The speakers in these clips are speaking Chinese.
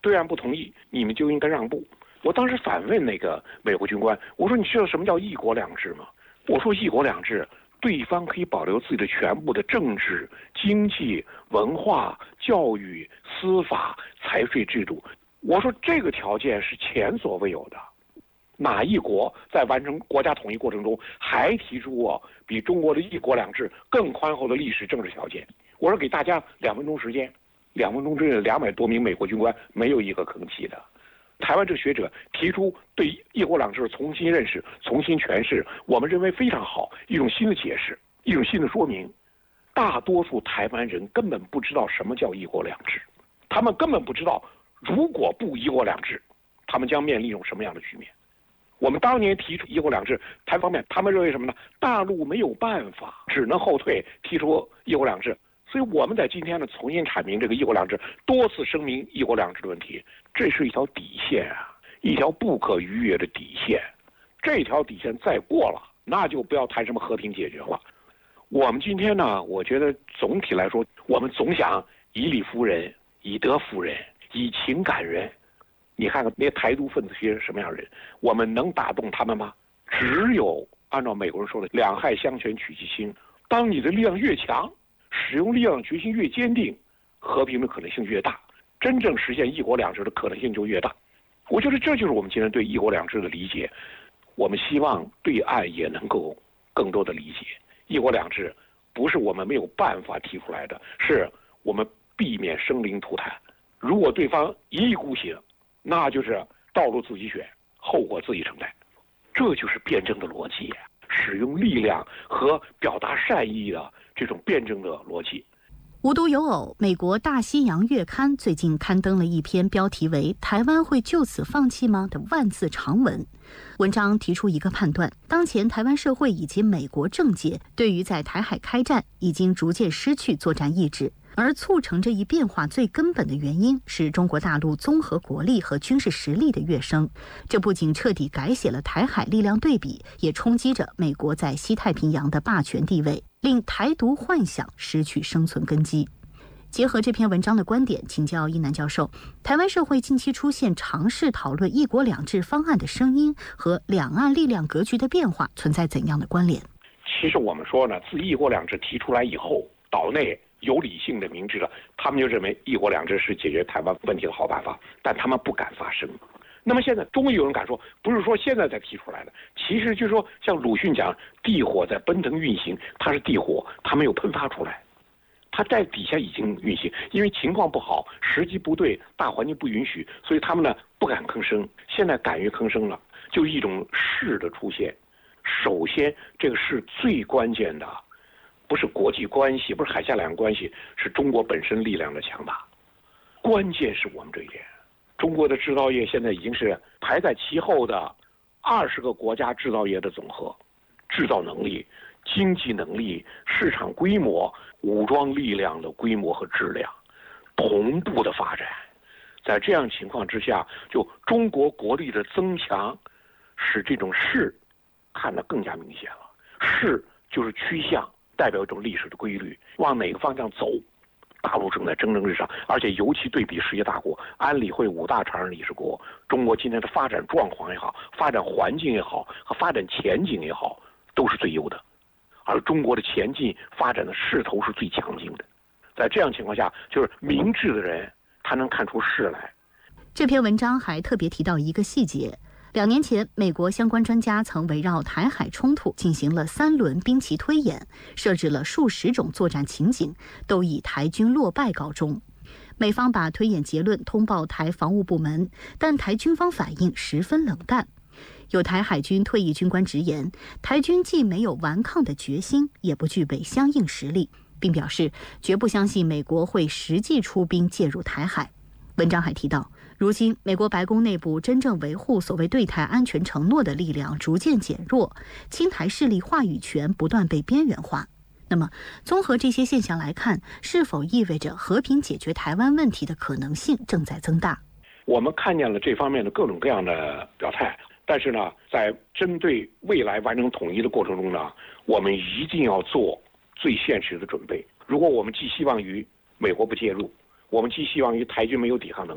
对岸不同意，你们就应该让步。我当时反问那个美国军官，我说你知道什么叫一国两制吗？我说一国两制，对方可以保留自己的全部的政治、经济、文化、教育、司法、财税制度。我说这个条件是前所未有的。哪一国在完成国家统一过程中还提出过比中国的一国两制更宽厚的历史政治条件？我说给大家2分钟时间，2分钟之内200多名美国军官没有一个吭气的。台湾这个学者提出对一国两制重新认识、重新诠释，我们认为非常好，一种新的解释，一种新的说明。大多数台湾人根本不知道什么叫一国两制，他们根本不知道如果不一国两制，他们将面临一种什么样的局面。我们当年提出一国两制，台方面他们认为什么呢？大陆没有办法，只能后退，提出一国两制。所以我们在今天呢重新阐明这个一国两制，多次声明一国两制的问题，这是一条底线啊，一条不可逾越的底线。这条底线再过了，那就不要谈什么和平解决了。我们今天呢，我觉得总体来说，我们总想以理服人，以德服人，以情感人。你看看那些台独分子是什么样的人，我们能打动他们吗？只有按照美国人说的两害相权取其轻，当你的力量越强，使用力量决心越坚定，和平的可能性越大，真正实现一国两制的可能性就越大。我觉得这就是我们今天对一国两制的理解。我们希望对岸也能够更多的理解，一国两制不是我们没有办法提出来的，是我们避免生灵涂炭。如果对方一意孤行，那就是道路自己选，后果自己承担。这就是辩证的逻辑，使用力量和表达善意的这种辩证的逻辑。 无独有偶，美国《大西洋月刊》最近刊登了一篇标题为"台湾会就此放弃吗"的万字长文。文章提出一个判断：当前台湾社会以及美国政界对于在台海开战已经逐渐失去作战意志，而促成这一变化最根本的原因是中国大陆综合国力和军事实力的跃升。这不仅彻底改写了台海力量对比，也冲击着美国在西太平洋的霸权地位，令台独幻想失去生存根基。结合这篇文章的观点，请教一南教授，台湾社会近期出现尝试讨论一国两制方案的声音和两岸力量格局的变化存在怎样的关联？ 其实我们说呢，自一国两制提出来以后，岛内有理性的明智的，他们就认为一国两制是解决台湾问题的好办法，但他们不敢发声。那么现在终于有人敢说，不是说现在才提出来的，其实就是说像鲁迅讲地火在奔腾运行，它是地火，它没有喷发出来，它在底下已经运行，因为情况不好，时机不对，大环境不允许，所以他们呢不敢吭声。现在敢于吭声了，就一种势的出现。首先这个势最关键的不是国际关系，不是海峡两岸关系，是中国本身力量的强大。关键是我们这一点，中国的制造业现在已经是排在其后的20个国家制造业的总和，制造能力、经济能力、市场规模、武装力量的规模和质量同步的发展。在这样情况之下，就中国国力的增强，使这种势看得更加明显了。势就是趋向，代表一种历史的规律，往哪个方向走，大陆正在蒸蒸日上。而且尤其对比世界大国，安理会5大常任理事国，中国今天的发展状况也好，发展环境也好，和发展前景也好，都是最优的。而中国的前进发展的势头是最强劲的。在这样情况下，就是明智的人他能看出势来。 这篇文章还特别提到一个细节，2年前，美国相关专家曾围绕台海冲突进行了3轮兵棋推演，设置了数十种作战情景，都以台军落败告终。美方把推演结论通报台防务部门，但台军方反应十分冷淡。有台海军退役军官直言，台军既没有顽抗的决心，也不具备相应实力，并表示绝不相信美国会实际出兵介入台海。文章还提到，如今美国白宫内部真正维护所谓对台安全承诺的力量逐渐减弱，亲台势力话语权不断被边缘化。那么，综合这些现象来看，是否意味着和平解决台湾问题的可能性正在增大？ 我们看见了这方面的各种各样的表态，但是呢，在针对未来完成统一的过程中呢，我们一定要做最现实的准备。如果我们寄希望于美国不介入，我们寄希望于台军没有抵抗能力，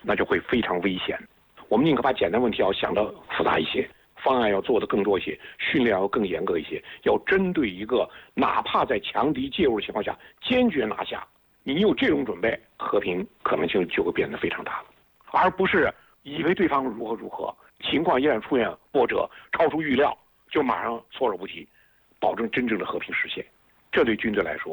那就会非常危险。我们宁可把简单问题要想得复杂一些，方案要做得更多一些，训练要更严格一些，要针对一个哪怕在强敌介入的情况下坚决拿下。你有这种准备，和平可能性就会变得非常大了，而不是以为对方如何如何，情况一旦出现波折超出预料，就马上措手不及，保证真正的和平实现。这对军队来说